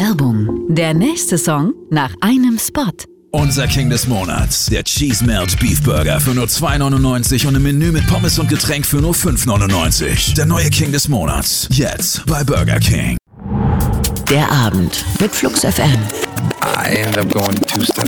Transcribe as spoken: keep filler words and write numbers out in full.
Werbung. Der nächste Song nach einem Spot. Unser King des Monats, der Cheese Melt Beef Burger für nur zwei neunundneunzig und im Menü mit Pommes und Getränk für nur fünf neunundneunzig. Der neue King des Monats, jetzt bei Burger King. Der Abend mit Flux F M. I ended up going two steps